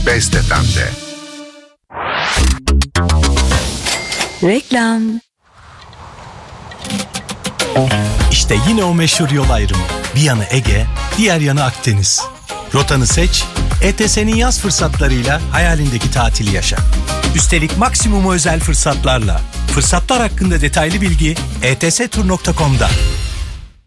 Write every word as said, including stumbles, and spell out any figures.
Best F M'de. Reklam. İşte yine o meşhur yol ayrımı. Bir yanı Ege, diğer yanı Akdeniz. Rotanı seç, E T S'nin yaz fırsatlarıyla hayalindeki tatili yaşa. Üstelik maksimum özel fırsatlarla. Fırsatlar hakkında detaylı bilgi e t s tur nokta com'da.